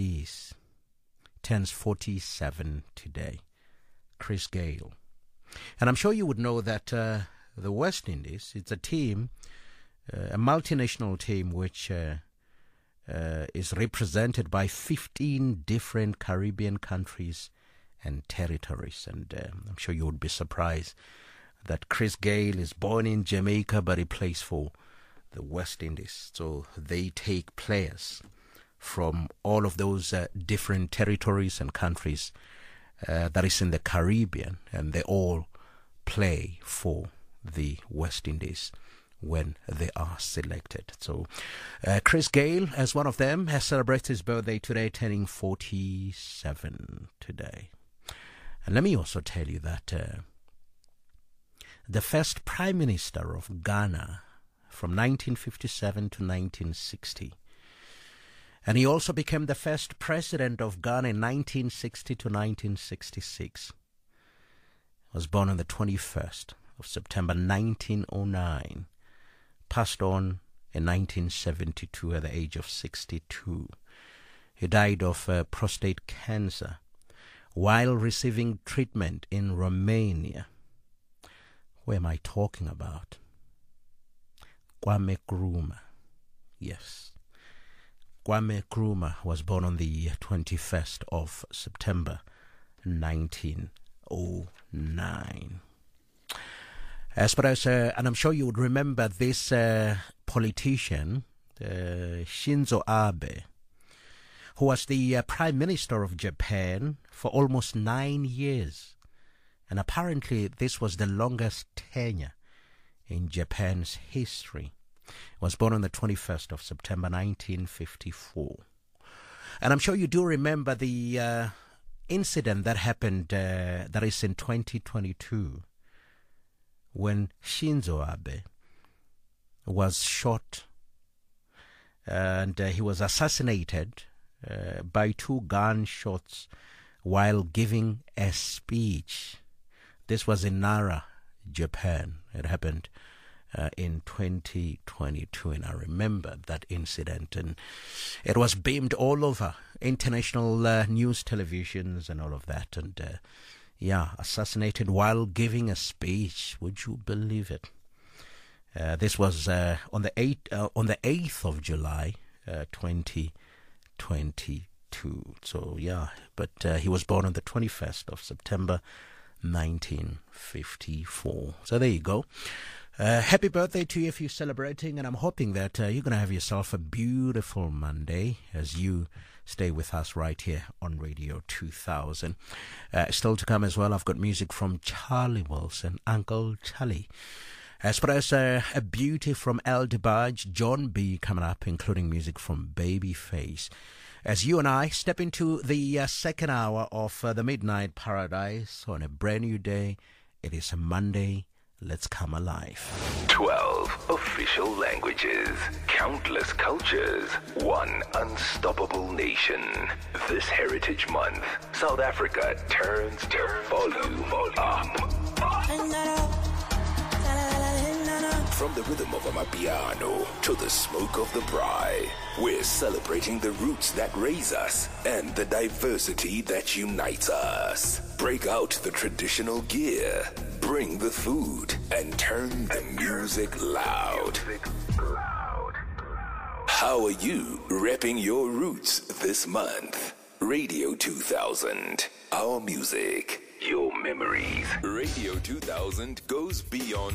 Indies turns 47 today. Chris Gayle. And I'm sure you would know that the West Indies, it's a team, a multinational team which is represented by 15 different Caribbean countries and territories. And I'm sure you would be surprised that Chris Gayle is born in Jamaica, but he plays for the West Indies. So they take players from all of those different territories and countries that is in the Caribbean, and they all play for the West Indies when they are selected. So Chris Gayle, as one of them, has celebrated his birthday today, turning 47 today. And let me also tell you that the first Prime Minister of Ghana from 1957 to 1960, and he also became the first President of Ghana in 1960 to 1966, was born on the 21st of September 1909, passed on in 1972 at the age of 62. He died of prostate cancer while receiving treatment in Romania. Who am I talking about? Kwame Nkrumah. Yes. Kwame Nkrumah was born on the 21st of September 1909. As far as, and I'm sure you would remember this politician, Shinzo Abe, who was the Prime Minister of Japan for almost 9 years. And apparently this was the longest tenure in Japan's history. He was born on the 21st of September 1954. And I'm sure you do remember the incident that happened, that is in 2022, when Shinzo Abe was shot and he was assassinated by 2 gunshots while giving a speech. This was in Nara, Japan. It happened in 2022, and I remember that incident, and it was beamed all over international news televisions and all of that, and assassinated while giving a speech. Would you believe it? This was on the 8th of July, 2022. So but he was born on the 21st of September 1954. So there you go. Happy birthday to you if you're celebrating, and I'm hoping that you're going to have yourself a beautiful Monday as you stay with us right here on Radio 2000. Still to come as well, I've got music from Charlie Wilson, Uncle Charlie. As far as a beauty from El DeBarge, John B coming up, including music from Babyface. As you and I step into the second hour of the Midnight Paradise on a brand new day. It is a Monday. Let's come alive. 12 official languages, countless cultures, one unstoppable nation. This Heritage Month, South Africa turns the volume up. From the rhythm of Amapiano to the smoke of the braai, we're celebrating the roots that raise us and the diversity that unites us. Break out the traditional gear, bring the food, and turn the music loud. How are you repping your roots this month? Radio 2000, our music, your memories. Radio 2000 goes beyond